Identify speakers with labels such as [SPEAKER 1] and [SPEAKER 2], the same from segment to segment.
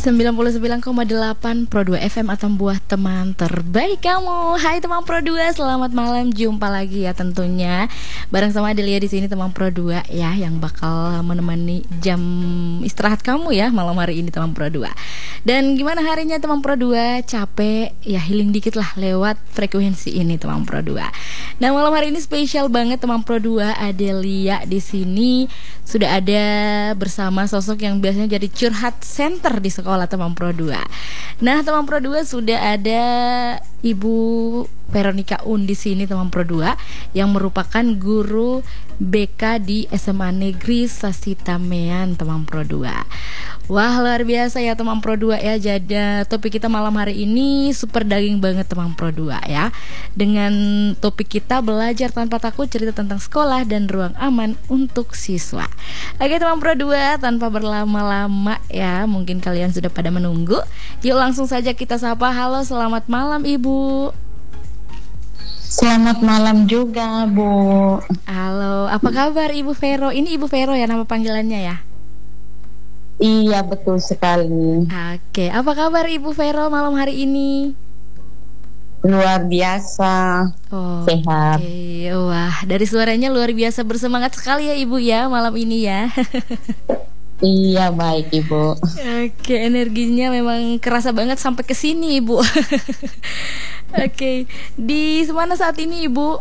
[SPEAKER 1] 99,8 Pro 2 FM atau buah teman terbaik kamu. Hai teman Pro 2, selamat malam. Jumpa lagi ya tentunya bareng sama Adelia di sini teman Pro 2 ya, yang bakal menemani jam istirahat kamu ya malam hari ini teman Pro 2. Dan gimana harinya teman Pro 2? Capek? Ya healing dikit lah lewat frekuensi ini teman Pro 2. Nah, malam hari ini spesial banget teman Pro 2. Adelia di sini sudah ada bersama sosok yang biasanya jadi curhat center di sekolah teman Pro 2. Nah, teman Pro 2 sudah ada Ibu Veronica Un di sini teman Pro 2 yang merupakan guru BK di SMA Negeri Sasitamean teman Pro 2. Wah, luar biasa ya teman Pro 2 ya. Jadi topik kita malam hari ini super daging banget teman Pro 2 ya. Dengan topik kita belajar tanpa takut, cerita tentang sekolah dan ruang aman untuk siswa. Oke teman Pro 2, tanpa berlama-lama ya, mungkin kalian sudah pada menunggu. Yuk langsung saja kita sapa. Halo, selamat malam Ibu.
[SPEAKER 2] Selamat malam juga, Bu.
[SPEAKER 1] Halo, apa kabar Ibu Vero? Ini Ibu Vero ya nama panggilannya ya?
[SPEAKER 2] Iya, betul sekali.
[SPEAKER 1] Oke, apa kabar Ibu Vero malam hari ini?
[SPEAKER 2] Luar biasa, sehat.
[SPEAKER 1] Wah, dari suaranya luar biasa bersemangat sekali ya Ibu ya malam ini ya.
[SPEAKER 2] Iya, baik Ibu.
[SPEAKER 1] Oke, energinya memang kerasa banget sampai ke sini Ibu. Oke, di mana saat ini Ibu?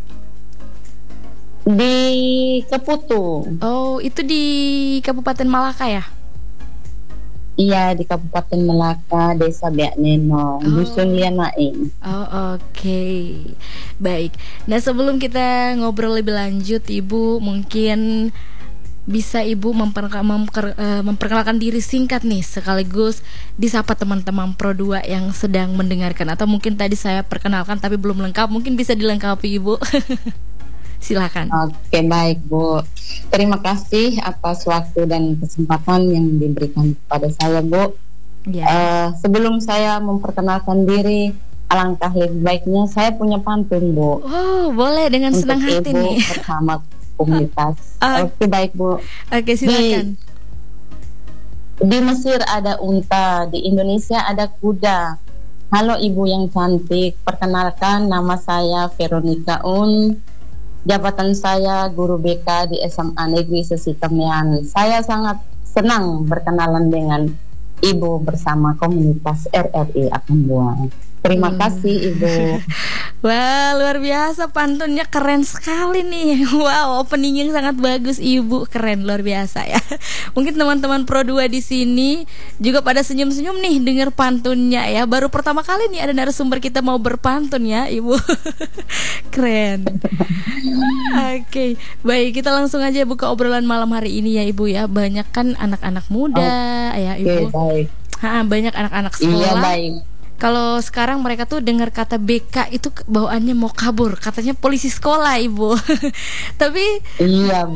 [SPEAKER 2] Di Keputu.
[SPEAKER 1] Oh, itu di Kabupaten Malaka ya?
[SPEAKER 2] Iya, di Kabupaten Malaka, Desa Biak Neno, Dusun Lianaing.
[SPEAKER 1] Oh, oke. Baik. Nah, sebelum kita ngobrol lebih lanjut Ibu, mungkin bisa Ibu memperkenalkan diri singkat nih, sekaligus disapa teman-teman Pro 2 yang sedang mendengarkan. Atau mungkin tadi saya perkenalkan tapi belum lengkap, mungkin bisa dilengkapi Ibu. Silakan.
[SPEAKER 2] Oke, baik Bu. Terima kasih atas waktu dan kesempatan yang diberikan kepada saya, Bu. Sebelum saya memperkenalkan diri, alangkah lebih baiknya saya punya pantun, Bu.
[SPEAKER 1] Oh, boleh, dengan senang hati
[SPEAKER 2] Ibu
[SPEAKER 1] nih.
[SPEAKER 2] Bersama komunitas. Oke, baik Bu.
[SPEAKER 1] Oke, silakan.
[SPEAKER 2] Di Mesir ada unta, di Indonesia ada kuda. Halo Ibu yang cantik, perkenalkan nama saya Veronica Un. Jabatan saya guru BK di SMA Negeri Sasitamean. Saya sangat senang berkenalan dengan Ibu bersama komunitas RRI Akambuang. Terima kasih Ibu.
[SPEAKER 1] Wah, luar biasa, pantunnya keren sekali nih. Wow, openingnya sangat bagus Ibu, keren luar biasa ya. Mungkin teman-teman Pro 2 di sini juga pada senyum-senyum nih dengar pantunnya ya. Baru pertama kali nih ada narasumber kita mau berpantun ya Ibu. Keren. Oke, baik, kita langsung aja buka obrolan malam hari ini ya Ibu ya. Banyak kan anak-anak muda ya Ibu.
[SPEAKER 2] Baik.
[SPEAKER 1] Banyak anak-anak sekolah.
[SPEAKER 2] Iya, baik.
[SPEAKER 1] Kalau sekarang mereka tuh dengar kata BK itu bawaannya mau kabur, katanya polisi sekolah Ibu. Tapi
[SPEAKER 2] iya.